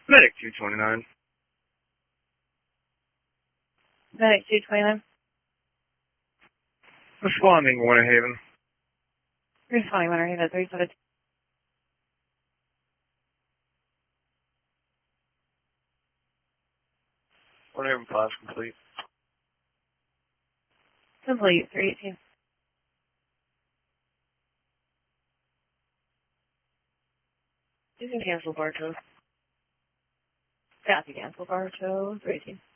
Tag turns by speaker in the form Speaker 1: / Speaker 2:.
Speaker 1: Medic 229.
Speaker 2: Medic 229.
Speaker 1: Responding, Winter Haven.
Speaker 2: Responding, Winter Haven 372.
Speaker 1: Winter Haven 5 complete.
Speaker 2: Complete, 318. You can cancel Bartow. Copy, cancel Bartow, 318.